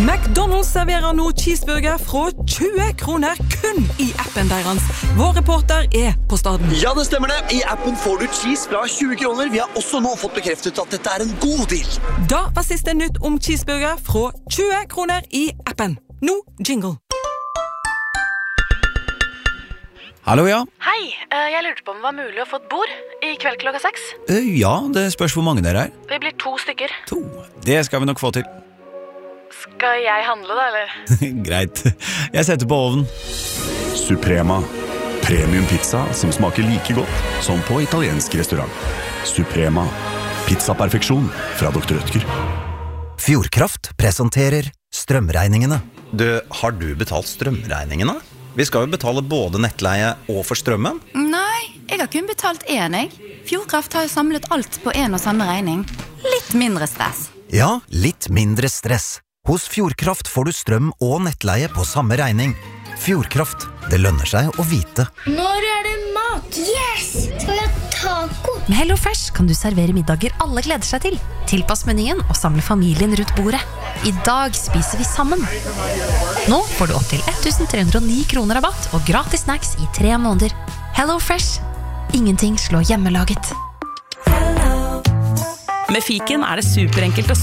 McDonald's serverer nå cheeseburger fra 20 kroner kun I appen deres. Vår reporter på staden. Ja, det stemmer det. I appen får du cheese fra 20 kroner. Vi har også nå fått bekreftet at dette en god deal. Da var siste nytt om cheeseburger fra 20 kroner I appen. Nå jingle. Hallo, ja. Hei, jeg lurte på om det var mulig å få et bord I kveld klokka 6. Ja, det spørs hvor mange dere Vi blir 2 stykker. 2. Det skal vi nok få til. Skal jeg handle da, eller? Greit. Jeg setter på ovnen. Suprema. Premium pizza som smaker like godt som på italiensk restaurant. Suprema. Pizza-perfeksjon fra Dr. Rødtger. Fjordkraft presenterer strømregningene. Har du betalt strømregningene? Vi skal jo betale både nettleie og for strømmen. Nei, jeg har kun betalt én, jeg. Fjordkraft har jo samlet alt på en og samme regning. Litt mindre stress. Ja, litt mindre stress. Hos Fjordkraft får du strøm og nettleie på samme regning. Fjordkraft, det lønner seg å vite. Når det mat? Yes! Skal vi ha taco? Med Hello Fresh kan du servere middager alle gleder seg til. Tilpass menyen og samle familien rundt bordet. I dag spiser vi sammen. Nå får du opp til 1309 kroner rabatt og gratis snacks I 3 måneder. Hello Fresh. Ingenting slår hjemmelaget. Med fiken det superenkelt å